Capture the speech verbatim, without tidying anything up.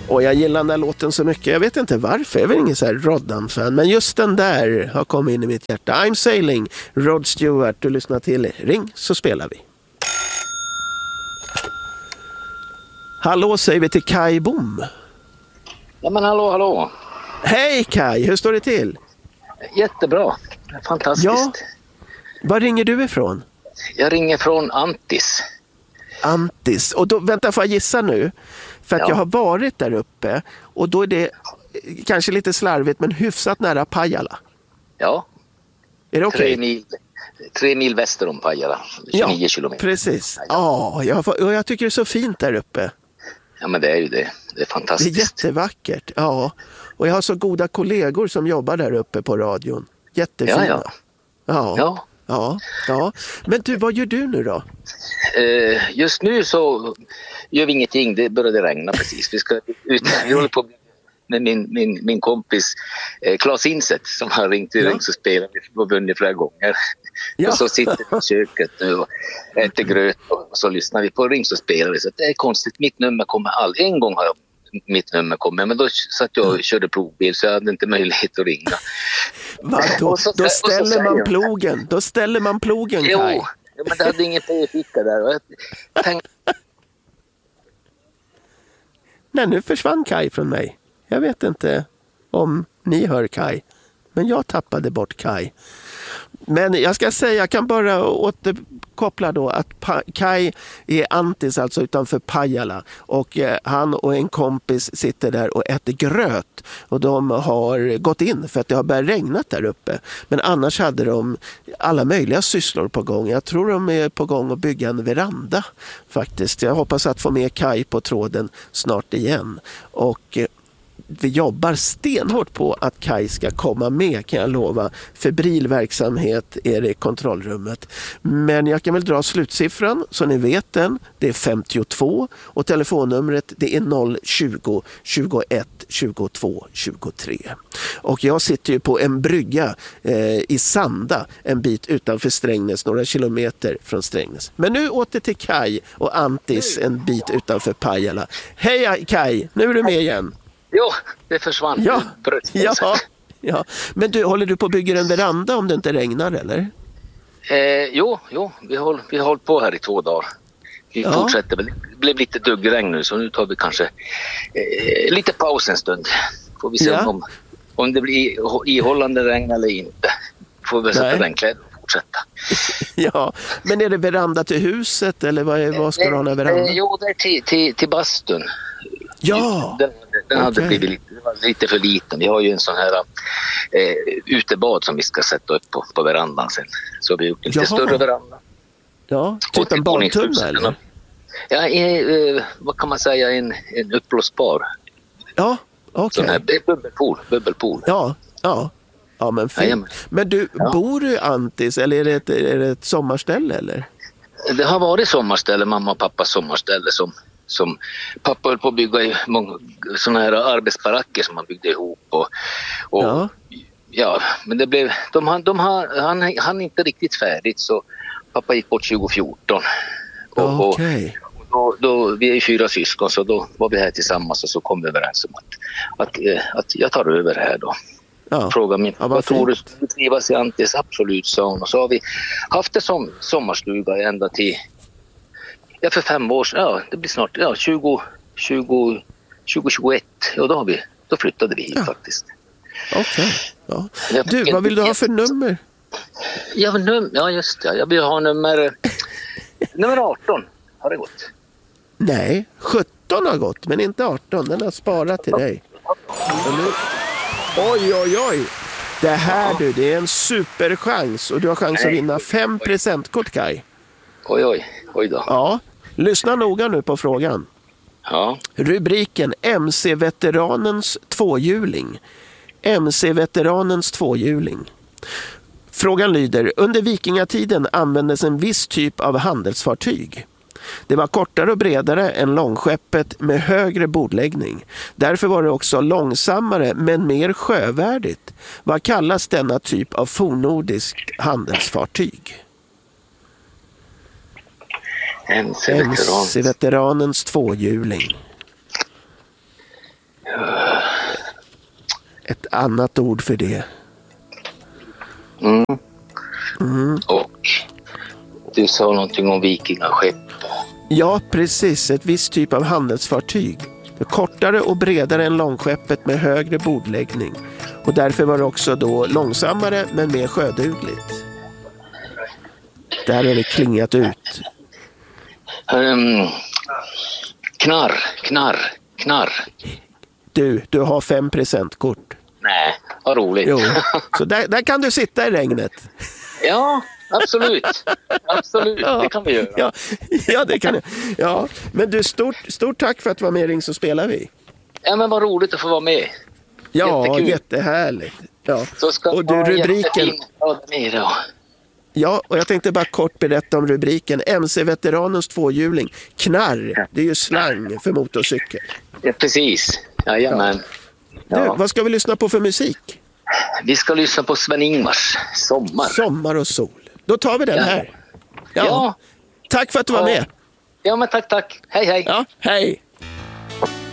Och jag gillar den där låten så mycket. Jag vet inte varför. Jag är väl ingen så här Roddan-fan. Men just den där har kommit in i mitt hjärta. I'm Sailing, Rod Stewart. Du lyssnar till Ring så spelar vi. Hallå säger vi till Kai Bom. Ja men hallå, hallå. Hej Kai, hur står det till? Jättebra, fantastiskt. Ja, var ringer du ifrån? Jag ringer från Antis. Antis, och då, vänta får jag gissa nu. För att Ja. jag har varit där uppe och då är det kanske lite slarvigt men hyfsat nära Pajala. Ja, Är det okej? tre, mil, tre mil väster om Pajala, tjugonio Ja, kilometer. precis. Ja, jag, och jag tycker det är så fint där uppe. Ja men det är ju det, det är Det är fantastiskt. jättevackert, ja. Och jag har så goda kollegor som jobbar där uppe på radion. Jättefina. Ja, ja. Ja. Ja. Ja, ja. Men du, vad gör du nu då? Eh, just nu så gör vi ingenting, det började regna precis. Vi ska ut, vi håller på med min, min, min kompis eh, Claes Inset som har ringt till Ja. Ring så spelar vi och vunnit flera gånger. Ja. Och så sitter vi i köket nu och äter gröt och så lyssnar vi på Ring så spelar vi. Så det är konstigt, mitt nummer kommer aldrig. En gång har jag mitt nummer kommit men då satt jag och körde plogbil så jag hade inte möjlighet att ringa. Va, då, Och så- då och så ställer säger man jag- plogen. Då ställer man plogen, Jo, Kai. ja, men det hade ingen p-ficka där. Och jag tänkte, Nej, nu försvann Kai från mig. Jag vet inte om ni hör Kai. Men jag tappade bort Kai. Men jag ska säga, jag kan bara återkoppla då att pa- Kai är Antis, alltså utanför Pajala. Och eh, han och en kompis sitter där och äter gröt. Och de har gått in för att det har börjat regna där uppe. Men annars hade de alla möjliga sysslor på gång. Jag tror de är på gång att bygga en veranda faktiskt. Jag hoppas att få med Kai på tråden snart igen. Och eh, vi jobbar stenhårt på att Kai ska komma med, kan jag lova. Febril verksamhet är det i kontrollrummet. Men jag kan väl dra slutsiffran så ni vet den. Det är femtiotvå och telefonnumret det är noll tjugo tjugoett tjugotvå tjugotre. Och jag sitter ju på en brygga eh, i Sanda, en bit utanför Strängnäs, några kilometer från Strängnäs. Men nu åter till Kai och Antis en bit utanför Pajala. Hej Kai, nu är du med igen. jo, det försvann. Ja, Bröt. ja, ja. Men du, håller du på att bygga en veranda om det inte regnar eller? Eh, jo, jo vi har vi har hållit på här i två dagar. Vi Ja. fortsätter väl. Det blev lite duggregn nu så nu tar vi kanske eh, lite paus en stund. Får vi se Ja. om, om det blir ihållande regn eller inte. Får vi sätta Nej. regnkläder och fortsätta. Ja, men är det veranda till huset eller vad, är, vad ska du ha när veranda? Eh, jo, det är till, till, till bastun. Ja, Den, den hade okej. blivit lite, det var lite för liten. Vi har ju en sån här eh, utebad som vi ska sätta upp på, på verandan sen. Så vi har gjort en lite Jaha. större veranda. ja. Typ Och en badtunna våningshuset, eller? Ja, eh, vad kan man säga, en, en uppblåsbar. Ja, okej. Sån här bubbelpool. bubbelpool. Ja, ja. Ja, men fint. Jajamän. Men du, Ja. bor du i Antis eller är det, ett, är det ett sommarställe eller? Det har varit sommarställe, mamma och pappas sommarställe som, som pappa höll på att bygga i många såna här arbetsbaracker som man byggde ihop. Och, och, Ja. ja, men det blev, de, har- de har, han, han inte riktigt färdigt så pappa gick bort tjugo fjorton. Och, och, Okej. och då, då, vi är ju fyra syskon så då var vi här tillsammans och så kom vi överens om att, att, eh, att jag tar över här då. Ja. Fråga min, Ja, vad vad tror du, fint. du trivas i Antis? Absolut, sa hon. Och så har vi haft det som sommarstuga ända till, ja för fem år sedan, ja det blir snart, ja tjugo tjugo tjugo tjugoett, ja då har vi, då flyttade vi hit Ja. faktiskt. Okej. Ja. Jag Du, fick vad en- vill du ha för nummer? Ja, num, ja just det, jag vill ha nummer, nummer arton har det gått. Nej, sjutton har gått, men inte arton. Den har sparat till dig. Och nu... Oj, oj, oj. Det här du, det är en superchans. Och du har chans att Nej. vinna fem presentkort, Kai. Oj, oj, oj då. Ja, lyssna noga nu på frågan. Ja, Rubriken M C-veteranens tvåhjuling. M C-veteranens tvåhjuling. Frågan lyder, under vikingatiden användes en viss typ av handelsfartyg. Det var kortare och bredare än långskeppet med högre bordläggning. Därför var det också långsammare men mer sjövärdigt. Vad kallas denna typ av fornnordisk handelsfartyg? M C-veteran. M C-veteranens tvåhjuling. ett annat ord för det. Mm. Mm. Och du sa någonting om vikingaskepp. Ja, precis. Ett visst typ av handelsfartyg. Det är kortare och bredare än långskeppet med högre bordläggning. Och därför var det också då långsammare men mer sjödugligt. Där har det klingat ut. Um, knarr, knarr, knarr. Du, du har fem presentkort. Nej, vad roligt. Jo, så där, där kan du sitta i regnet. Ja, absolut. Absolut, Ja, det kan vi göra. Ja, ja det kan jag. Ja, men du, stort, stort tack för att du var med i Ring så spelar vi. Ja, men vad roligt att få vara med. Ja, Jättekul. Jättehärligt. Ja. Så ska Och du, ha en rubriken... jättefin dag med då. Ja, och jag tänkte bara kort berätta om rubriken. M C-veteranens tvåhjuling. Knarr, det är ju slang för motorcykel. Ja, precis. Jajamän. Du, Ja. vad ska vi lyssna på för musik? Vi ska lyssna på Sven-Ingvars Sommar. Sommar och sol. Då tar vi den Ja. här. Ja. Ja. Tack för att du var Ja. med. Ja, men tack, tack. Hej, hej. Ja, hej.